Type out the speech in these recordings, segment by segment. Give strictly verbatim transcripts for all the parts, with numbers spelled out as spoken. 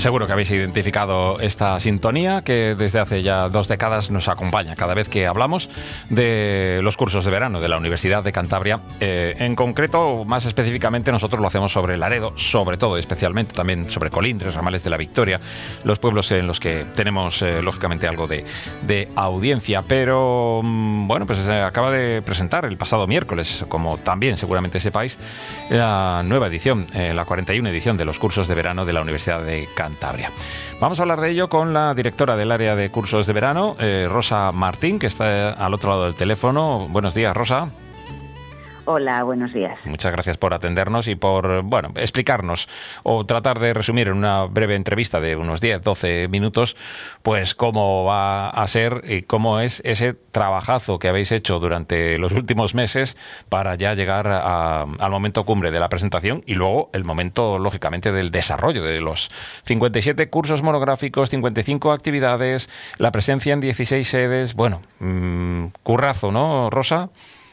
Seguro que habéis identificado esta sintonía que desde hace ya dos décadas nos acompaña cada vez que hablamos de los cursos de verano de la Universidad de Cantabria. Eh, en concreto, más específicamente, nosotros lo hacemos sobre Laredo, sobre todo, especialmente también sobre Colindres, Ramales de la Victoria, los pueblos en los que tenemos, eh, lógicamente, algo de, de audiencia. Pero, bueno, pues se acaba de presentar el pasado miércoles, como también seguramente sepáis, la nueva edición, eh, la cuarenta y una edición de los cursos de verano de la Universidad de Cantabria. Vamos a hablar de ello con la directora del área de cursos de verano, eh, Rosa Martín, que está al otro lado del teléfono. Buenos días, Rosa. Hola, buenos días. Muchas gracias por atendernos y por, bueno, explicarnos o tratar de resumir en una breve entrevista de unos diez, doce minutos, pues cómo va a ser y cómo es ese trabajazo que habéis hecho durante los últimos meses para ya llegar a, al momento cumbre de la presentación y luego el momento, lógicamente, del desarrollo de los cincuenta y siete cursos monográficos, cincuenta y cinco actividades, la presencia en dieciséis sedes. Bueno, mmm, currazo, ¿no, Rosa?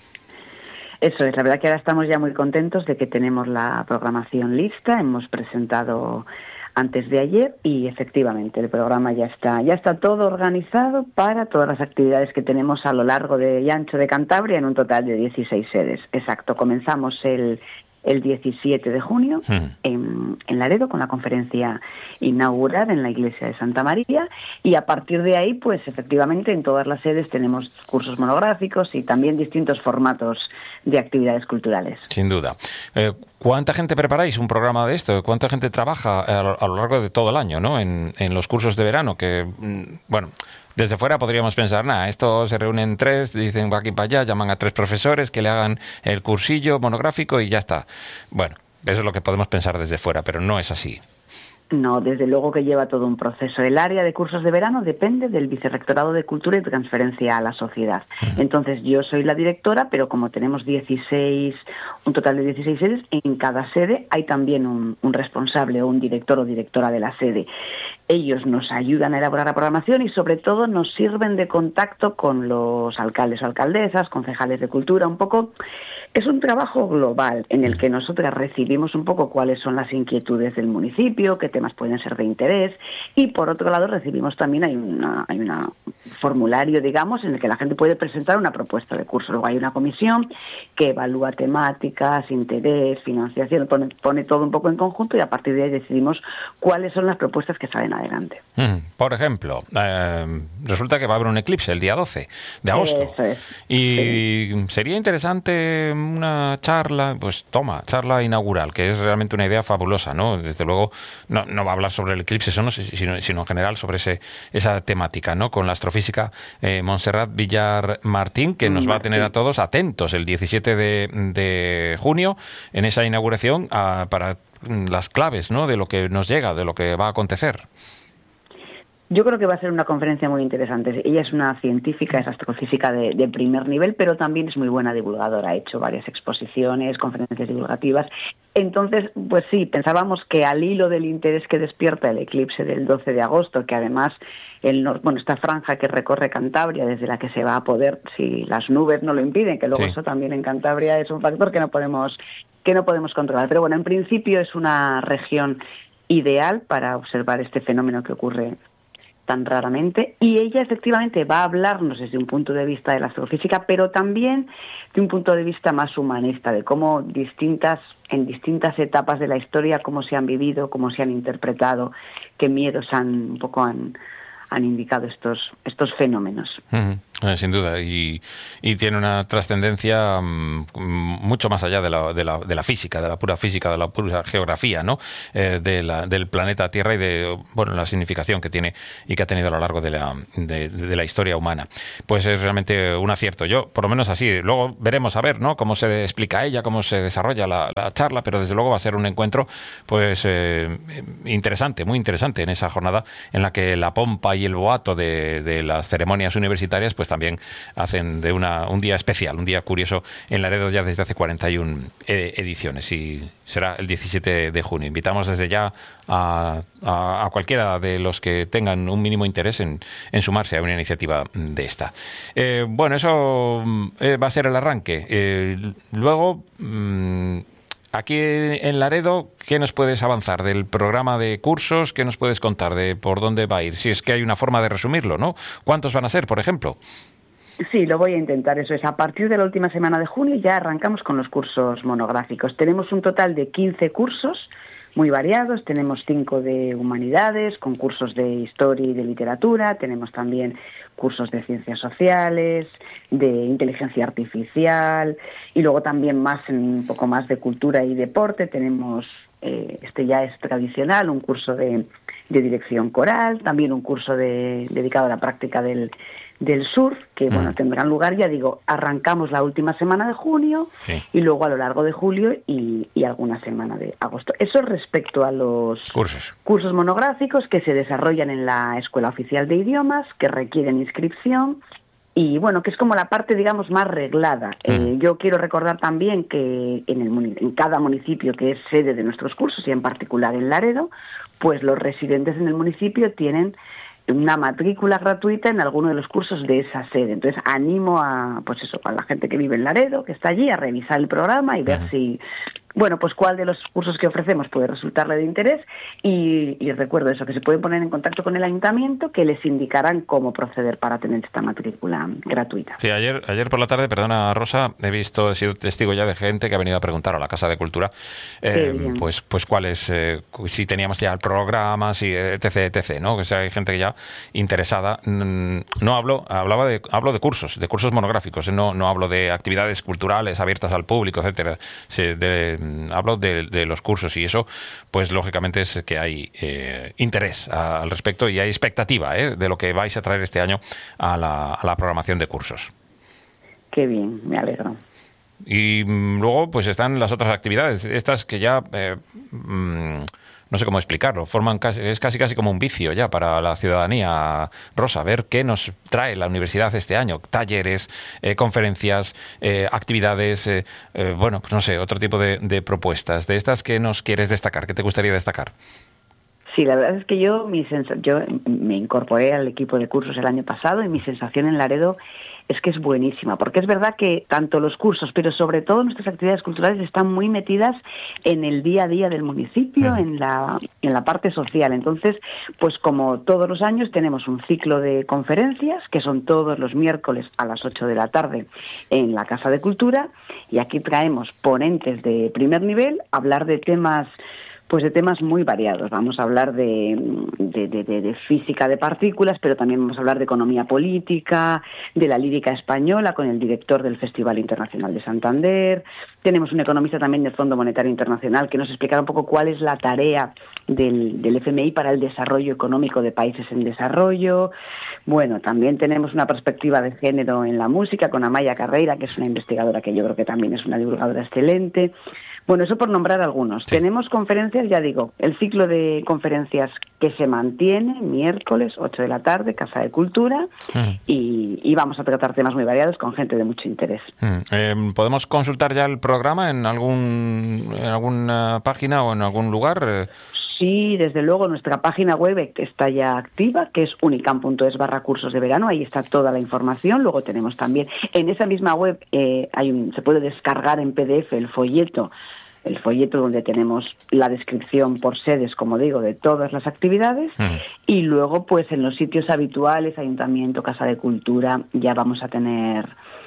Eso es, la verdad que ahora estamos ya muy contentos de que tenemos la programación lista, hemos presentado antes de ayer y efectivamente el programa ya está, ya está todo organizado para todas las actividades que tenemos a lo largo de y ancho de Cantabria en un total de dieciséis sedes. Exacto, comenzamos el el diecisiete de junio sí. en, en Laredo con la conferencia inaugural en la iglesia de Santa María y a partir de ahí pues efectivamente en todas las sedes tenemos cursos monográficos y también distintos formatos de actividades culturales. Sin duda. Eh, ¿Cuánta gente preparáis un programa de esto? ¿Cuánta gente trabaja a lo, a lo largo de todo el año, ¿no? en, en los cursos de verano? Que, bueno, desde fuera podríamos pensar, nada, esto se reúnen tres, dicen va aquí para allá, llaman a tres profesores que le hagan el cursillo monográfico y ya está. Bueno, eso es lo que podemos pensar desde fuera, pero no es así. No, desde luego que lleva todo un proceso. El área de cursos de verano depende del Vicerrectorado de Cultura y Transferencia a la Sociedad. Uh-huh. Entonces, yo soy la directora, pero como tenemos dieciséis, un total de dieciséis sedes, en cada sede hay también un, un responsable o un director o directora de la sede. Ellos nos ayudan a elaborar la programación y sobre todo nos sirven de contacto con los alcaldes o alcaldesas, concejales de cultura, un poco. Es un trabajo global en el que nosotras recibimos un poco cuáles son las inquietudes del municipio, qué temas pueden ser de interés y por otro lado recibimos también, hay una hay un formulario, digamos, en el que la gente puede presentar una propuesta de curso. Luego hay una comisión que evalúa temáticas, interés, financiación, pone, pone todo un poco en conjunto y a partir de ahí decidimos cuáles son las propuestas que salen adelante. Por ejemplo, eh, resulta que va a haber un eclipse el día doce de agosto. Eso es. Y sí. Sería interesante una charla, pues toma, charla inaugural, que es realmente una idea fabulosa, ¿no? Desde luego, no, no va a hablar sobre el eclipse, sino, sino, sino en general sobre ese, esa temática, ¿no? Con la astrofísica eh, Montserrat Villar Martín, que nos va a tener a todos atentos el diecisiete de junio en esa inauguración a, para las claves, ¿no? De lo que nos llega, de lo que va a acontecer. Yo creo que va a ser una conferencia muy interesante. Ella es una científica, es astrofísica de, de primer nivel, pero también es muy buena divulgadora. Ha hecho varias exposiciones, conferencias divulgativas. Entonces, pues sí, pensábamos que al hilo del interés que despierta el eclipse del doce de agosto, que además el bueno esta franja que recorre Cantabria, desde la que se va a poder, si las nubes no lo impiden, que luego sí. Eso también en Cantabria es un factor que no podemos que no podemos controlar. Pero bueno, en principio es una región ideal para observar este fenómeno que ocurre tan raramente, y ella efectivamente va a hablarnos desde un punto de vista de la astrofísica, pero también de un punto de vista más humanista, de cómo distintas, en distintas etapas de la historia, cómo se han vivido, cómo se han interpretado, qué miedos han un poco han, han indicado estos, estos fenómenos. Uh-huh. Eh, sin duda, y, y tiene una trascendencia um, mucho más allá de la, de, la, de la física, de la pura física, de la pura geografía, ¿no? Eh, de la, del planeta Tierra y de bueno la significación que tiene y que ha tenido a lo largo de la, de, de la historia humana. Pues es realmente un acierto. Yo, por lo menos así, luego veremos a ver, ¿no? Cómo se explica ella, cómo se desarrolla la, la charla, pero desde luego va a ser un encuentro pues eh, interesante, muy interesante en esa jornada en la que la pompa y el boato de, de las ceremonias universitarias pues también hacen de una, un día especial, un día curioso en Laredo ya desde hace cuarenta y una ediciones y será el diecisiete de junio. Invitamos desde ya a, a, a cualquiera de los que tengan un mínimo interés en, en sumarse a una iniciativa de esta. Eh, bueno, eso eh, va a ser el arranque. Eh, luego... Mmm, aquí en Laredo, ¿qué nos puedes avanzar del programa de cursos? ¿Qué nos puedes contar de por dónde va a ir? Si es que hay una forma de resumirlo, ¿no? ¿Cuántos van a ser, por ejemplo? Sí, lo voy a intentar, eso es. A partir de la última semana de junio ya arrancamos con los cursos monográficos. Tenemos un total de quince cursos muy variados. Tenemos cinco de humanidades, con cursos de historia y de literatura. Tenemos también cursos de ciencias sociales, de inteligencia artificial y luego también más, un poco más de cultura y deporte. Tenemos, eh, este ya es tradicional, un curso de, de dirección coral, también un curso de, dedicado a la práctica del del surf, que mm. bueno, tendrán lugar, ya digo, arrancamos la última semana de junio sí. y luego a lo largo de julio y, y alguna semana de agosto. Eso respecto a los cursos. cursos monográficos que se desarrollan en la Escuela Oficial de Idiomas, que requieren inscripción y bueno, que es como la parte, digamos, más reglada. Mm. Eh, yo quiero recordar también que en, el, en cada municipio que es sede de nuestros cursos, y en particular en Laredo, pues los residentes en el municipio tienen una matrícula gratuita en alguno de los cursos de esa sede. Entonces animo a, pues eso, a la gente que vive en Laredo, que está allí, a revisar el programa y ver uh-huh. si, bueno, pues cuál de los cursos que ofrecemos puede resultarle de interés y, y recuerdo eso, que se pueden poner en contacto con el ayuntamiento, que les indicarán cómo proceder para tener esta matrícula gratuita. Sí, ayer, ayer por la tarde, perdona Rosa, he visto, he sido testigo ya de gente que ha venido a preguntar a la Casa de Cultura, eh, pues, pues cuáles, eh, si teníamos ya el programa, si etc, etc, ¿no? Que sea, hay gente que ya interesada. No hablo, hablaba de, hablo de cursos, de cursos monográficos, no, no hablo de actividades culturales abiertas al público, etcétera. Sí, de, hablo de, de los cursos y eso, pues lógicamente es que hay eh, interés a, al respecto y hay expectativa eh, de lo que vais a traer este año a la, a la programación de cursos. Qué bien, me alegro. Y mm, luego pues están las otras actividades, estas que ya eh, mm, no sé cómo explicarlo, forman casi, es casi casi como un vicio ya para la ciudadanía. Rosa, ver qué nos trae la universidad este año, talleres, eh, conferencias, eh, actividades, eh, eh, bueno, pues no sé, otro tipo de, de propuestas. De estas, ¿qué nos quieres destacar? ¿Qué te gustaría destacar? Sí, la verdad es que yo, mi sens- yo me incorporé al equipo de cursos el año pasado y mi sensación en Laredo es que es buenísima, porque es verdad que tanto los cursos, pero sobre todo nuestras actividades culturales están muy metidas en el día a día del municipio, en la, en la parte social. Entonces, pues como todos los años tenemos un ciclo de conferencias, que son todos los miércoles a las ocho de la tarde en la Casa de Cultura, y aquí traemos ponentes de primer nivel a hablar de temas pues de temas muy variados. Vamos a hablar de, de, de, de física de partículas, pero también vamos a hablar de economía política, de la lírica española con el director del Festival Internacional de Santander. Tenemos un economista también del Fondo Monetario Internacional que nos explicará un poco cuál es la tarea del, del F M I para el desarrollo económico de países en desarrollo. Bueno, también tenemos una perspectiva de género en la música con Amaya Carreira, que es una investigadora que yo creo que también es una divulgadora excelente. Bueno, eso por nombrar algunos. Sí. Tenemos conferencias, ya digo, el ciclo de conferencias que se mantiene, miércoles, ocho de la tarde, Casa de Cultura, uh-huh. y, y vamos a tratar temas muy variados con gente de mucho interés. Uh-huh. Eh, ¿Podemos consultar ya el programa en algún en alguna página o en algún lugar? Sí, desde luego, nuestra página web está ya activa, que es unicam punto es barra cursos de verano, ahí está toda la información. Luego tenemos también, en esa misma web eh, hay un, se puede descargar en P D F el folleto, el folleto donde tenemos la descripción por sedes, como digo, de todas las actividades, mm. y luego pues en los sitios habituales, Ayuntamiento, Casa de Cultura, ya vamos a tener...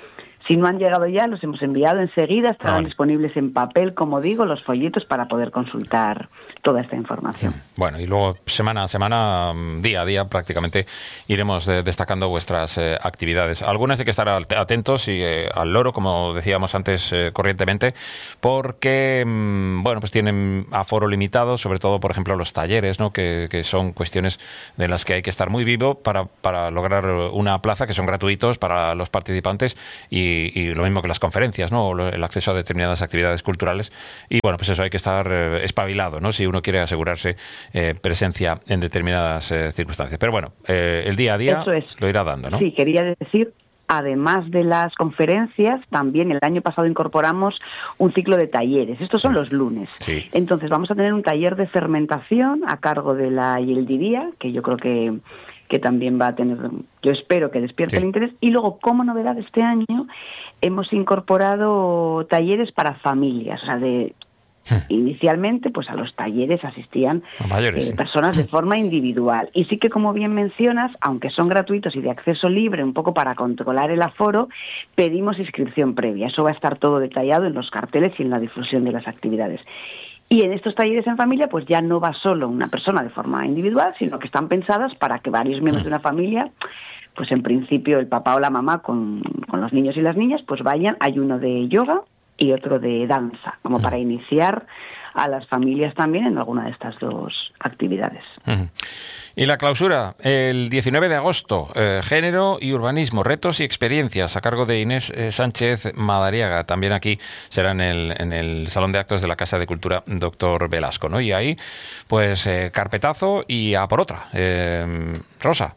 Si no han llegado ya, los hemos enviado enseguida, estarán vale. disponibles en papel, como digo, los folletos para poder consultar toda esta información. Bueno, y luego semana a semana, día a día, prácticamente iremos eh, destacando vuestras eh, actividades. Algunas hay que estar atentos y eh, al loro, como decíamos antes eh, corrientemente, porque, mmm, bueno, pues tienen aforo limitado, sobre todo, por ejemplo, los talleres, ¿no? Que, que son cuestiones de las que hay que estar muy vivo para, para lograr una plaza, que son gratuitos para los participantes y Y, y lo mismo que las conferencias, ¿no? El acceso a determinadas actividades culturales. Y bueno, pues eso, hay que estar eh, espabilado, ¿no? Si uno quiere asegurarse eh, presencia en determinadas eh, circunstancias. Pero bueno, eh, el día a día eso es. Lo irá dando, ¿no? Sí, quería decir, además de las conferencias, también el año pasado incorporamos un ciclo de talleres. Estos son los lunes. Sí. Entonces vamos a tener un taller de fermentación a cargo de la Yeldiría, que yo creo que que también va a tener, yo espero que despierte sí. el interés. Y luego, como novedad este año, hemos incorporado talleres para familias, o sea, de Inicialmente, pues a los talleres asistían mayores, eh, sí. personas de forma individual. Y sí que, como bien mencionas, aunque son gratuitos y de acceso libre, un poco para controlar el aforo, pedimos inscripción previa. Eso va a estar todo detallado en los carteles y en la difusión de las actividades. Y en estos talleres en familia, pues ya no va solo una persona de forma individual, sino que están pensadas para que varios miembros de una familia, pues en principio el papá o la mamá con, con los niños y las niñas, pues vayan. Hay uno de yoga y otro de danza, como para iniciar a las familias también en alguna de estas dos actividades. Uh-huh. Y la clausura, el diecinueve de agosto, eh, género y urbanismo, retos y experiencias, a cargo de Inés eh, Sánchez Madariaga. También aquí será en el, en el Salón de Actos de la Casa de Cultura Doctor Velasco, ¿no? Y ahí, pues, eh, carpetazo y a por otra. Eh, Rosa.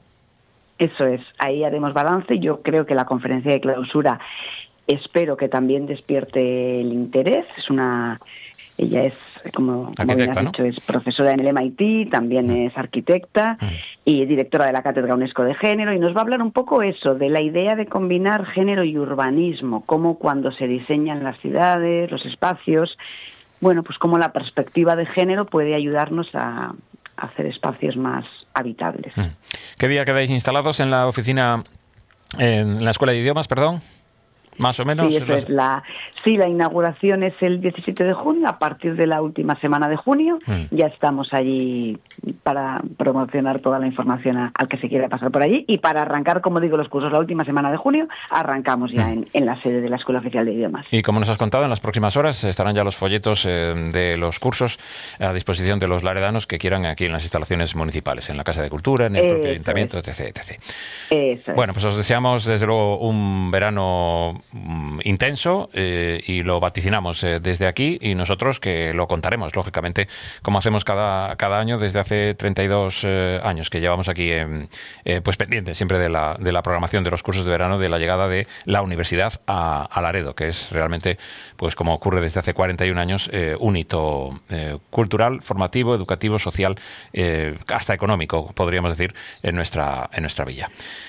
Eso es, ahí haremos balance. Yo creo que la conferencia de clausura, espero que también despierte el interés. Es una... Ella es, como, como bien has dicho, ¿no? Es profesora en el M I T, también mm. es arquitecta mm. y directora de la Cátedra UNESCO de Género, y nos va a hablar un poco eso, de la idea de combinar género y urbanismo, cómo cuando se diseñan las ciudades, los espacios, bueno, pues cómo la perspectiva de género puede ayudarnos a, a hacer espacios más habitables. Mm. ¿Qué día quedáis instalados en la oficina, en la Escuela de Idiomas, perdón? Más o menos. Sí, eso es la, sí, la inauguración es el diecisiete de junio, a partir de la última semana de junio. Mm. Ya estamos allí para promocionar toda la información a, al que se quiera pasar por allí, y para arrancar, como digo, los cursos la última semana de junio, arrancamos ya mm. en, en la sede de la Escuela Oficial de Idiomas. Y como nos has contado, en las próximas horas estarán ya los folletos eh, de los cursos a disposición de los laredanos que quieran aquí en las instalaciones municipales, en la Casa de Cultura, en el propio Eso Ayuntamiento, es. etc, etcétera. Eso bueno, pues os deseamos desde luego un verano intenso eh, y lo vaticinamos eh, desde aquí, y nosotros que lo contaremos, lógicamente, como hacemos cada, cada año desde hace treinta y dos eh, años que llevamos aquí eh, eh, pues pendientes siempre de la, de la programación de los cursos de verano, de la llegada de la universidad a, a Laredo, que es realmente, pues como ocurre desde hace cuarenta y un años, eh, un hito eh, cultural, formativo, educativo, social, eh, hasta económico, podríamos decir, en nuestra, en nuestra villa.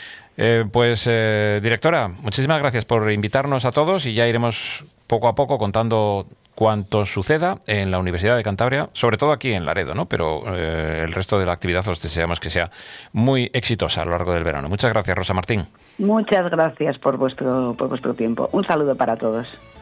Eh, pues, eh, directora, muchísimas gracias por invitarnos a todos, y ya iremos poco a poco contando cuanto suceda en la Universidad de Cantabria, sobre todo aquí en Laredo, ¿no? Pero eh, el resto de la actividad os deseamos que sea muy exitosa a lo largo del verano. Muchas gracias, Rosa Martín. Muchas gracias por vuestro, por vuestro tiempo. Un saludo para todos.